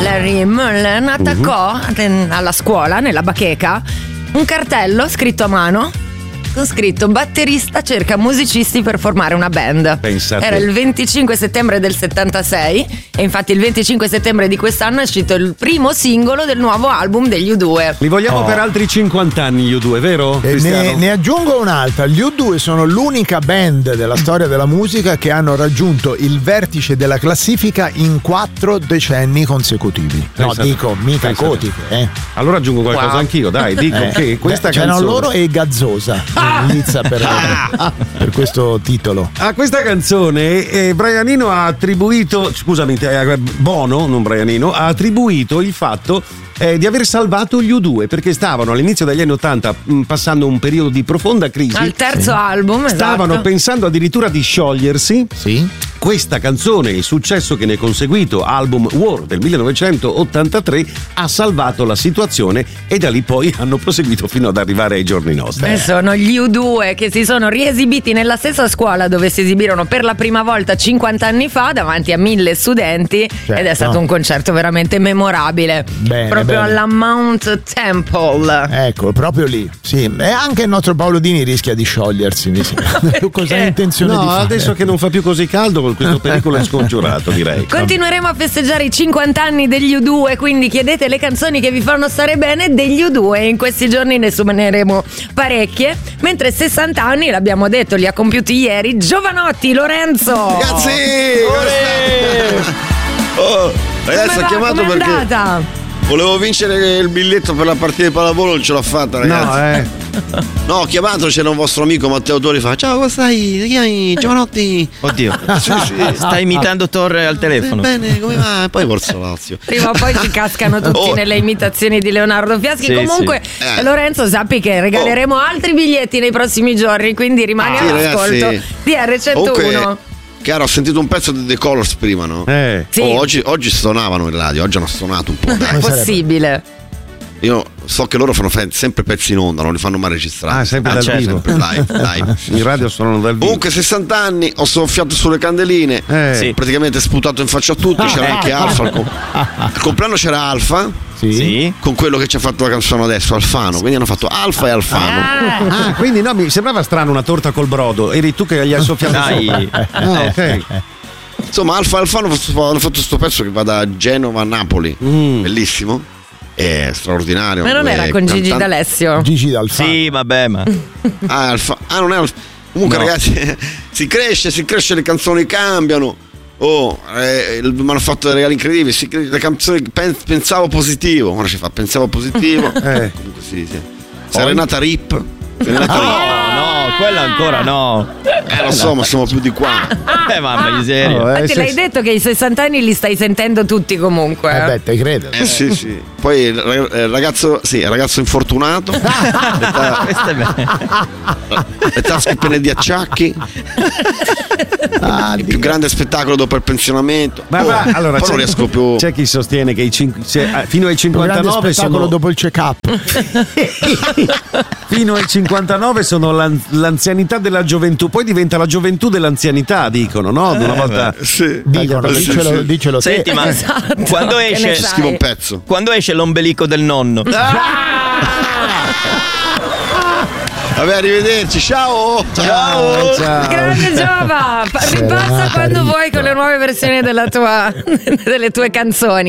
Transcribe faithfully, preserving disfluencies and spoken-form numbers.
Larry Mullen attaccò uh-huh. alla scuola, nella bacheca, un cartello scritto a mano con scritto: batterista cerca musicisti per formare una band. Pensate. Era il venticinque settembre del settantasei e infatti il venticinque settembre di quest'anno è uscito il primo singolo del nuovo album degli U due. Li vogliamo Oh. per altri cinquanta anni gli U due, vero? E ne, ne aggiungo un'altra. Gli U due sono l'unica band della storia della musica che hanno raggiunto il vertice della classifica in quattro decenni consecutivi. No, Pensate. dico, mica Pensate. cotiche, eh. Allora aggiungo qualcosa Wow. anch'io, dai, dico Eh, che questa beh, c'erano canzone... loro e Gazzosa in lizza per, per questo titolo. A questa canzone eh, Brianino ha attribuito, scusami, eh, Bono, non Brianino, ha attribuito il fatto eh, di aver salvato gli U due perché stavano all'inizio degli anni Ottanta mh, passando un periodo di profonda crisi. Al terzo album, Stavano esatto. pensando addirittura di sciogliersi. Sì. Questa canzone e il successo che ne è conseguito, album War del millenovecentottantatré, ha salvato la situazione e da lì poi hanno proseguito fino ad arrivare ai giorni nostri. E sono gli U due che si sono riesibiti nella stessa scuola dove si esibirono per la prima volta cinquanta anni fa davanti a mille studenti, Certo. ed è stato un concerto veramente memorabile. Bene, proprio bene. alla Mount Temple. Ecco, proprio lì. Sì, e anche il nostro Paolo Dini rischia di sciogliersi, mi sembra. Tu cosa hai intenzione No, di fare? adesso che non fa più così caldo, questo pericolo è scongiurato, direi. Continueremo a festeggiare i cinquanta anni degli U due, quindi chiedete le canzoni che vi fanno stare bene degli U due. In questi giorni ne suoneremo parecchie, mentre sessanta anni, l'abbiamo detto, li ha compiuti ieri Giovanotti, Lorenzo. Ragazzi! Oh, ragazzi, Come ho va? chiamato Com'è perché andata? volevo vincere il biglietto per la partita di pallavolo, non ce l'ho fatta, ragazzi. No, eh. No, ho chiamato, c'era un vostro amico Matteo Tori, fa: ciao, come stai? Ti chiami Giovanotti? Oddio, Sì, sì. stai imitando Torre al telefono. Bene, come va? E poi Forza Lazio. Prima o poi ci cascano tutti Oh. nelle imitazioni di Leonardo Fiaschi. Sì, Comunque, sì. Eh. Lorenzo, sappi che regaleremo altri biglietti nei prossimi giorni, quindi rimani Ah, sì, all'ascolto ragazzi. di erre centouno. Comunque, chiaro, ho sentito un pezzo di The Colors prima, no? Eh. Sì, Oh, oggi, oggi stonavano in radio, oggi hanno stonato un po'. è Dai. possibile. Io so che loro fanno fe- sempre pezzi in onda, non li fanno mai registrare. Ah, sempre Ah, dal certo. vivo. Sempre live, live. In radio suonano dal vivo. Comunque sessanta anni, ho soffiato sulle candeline, Eh. Sì. praticamente sputato in faccia a tutti, c'era anche Alfa. Al, com- al compleanno c'era Alfa, Sì. Sì. con quello che ci ha fatto la canzone adesso, Alfano, quindi hanno fatto Alfa e Alfano. Ah, quindi no, mi sembrava strano una torta col brodo. Eri tu che gli hai soffiato Dai. sopra. Ah, ok. Insomma, Alfa e Alfano hanno fatto questo pezzo che va da Genova a Napoli, Mm. bellissimo, è straordinario. Ma non Due era con Gigi cantanti- D'Alessio? Gigi D'Alfano. Sì, vabbè, ma Ah, Alfa- ah, non è Alfa- Comunque, No. ragazzi, si cresce, si cresce, le canzoni cambiano. Oh, eh, mi hanno fatto dei regali incredibili. Si, le canzoni pen- pensavo positivo. Ora ci fa pensavo positivo. Eh. Comunque sì, sì. Serenata Rip. Serenata no, Rip. no, quella ancora no. Eh, lo so, ma siamo più di qua. Eh, mamma miseria. Oh, eh, Infatti se- l'hai detto che i sessanta anni li stai sentendo tutti comunque. Eh beh, te credo. Eh sì, sì. Poi il ra- eh, ragazzo, sì, il ragazzo infortunato. le, ta- Questo è bello. le tasche piene di acciacchi. Ah, Il più grande spettacolo dopo il pensionamento. Ma, Oh, ma, allora, poi c'è, non riesco più. c'è chi sostiene che i cin- se- ah, fino ai un grande cinquantanove spettacolo sono dopo il check-up. fino ai cinquantanove sono l'an- l'anzianità della gioventù, poi diventa la gioventù dell'anzianità, dicono, no? Una volta Sì. Dicono, Sì, dicelo, sì. dicelo te. Senti, ma Esatto, quando che ne esce sai? Scrivo un pezzo. quando esce l'ombelico del nonno? Vabbè, arrivederci. Ciao. Ciao, ciao. Grande Giova, Pa- ripassa Serenata quando Rip. vuoi con le nuove versioni della tua, delle tue canzoni.